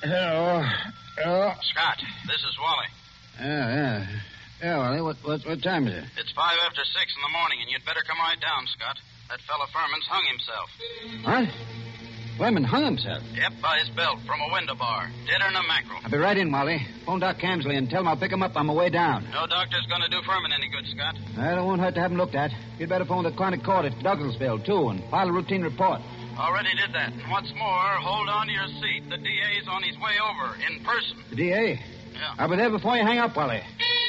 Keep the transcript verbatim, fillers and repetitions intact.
Hello. Hello. Scott, this is Wally. Yeah, yeah. Yeah, Wally, what, what, what time is it? It's five after six in the morning, and you'd better come right down, Scott. That fella Furman's hung himself. What? Furman hung himself? Yep, by his belt from a window bar. Deader than a mackerel. I'll be right in, Wally. Phone Doc Camsley and tell him I'll pick him up on my way down. No doctor's going to do Furman any good, Scott. Well, it won't hurt to have him looked at. You'd better phone the chronic court at Douglasville, too, and file a routine report. Already did that. And what's more, hold on to your seat. The D A's on his way over, in person. The D A? Yeah. I'll be there before you hang up, Wally.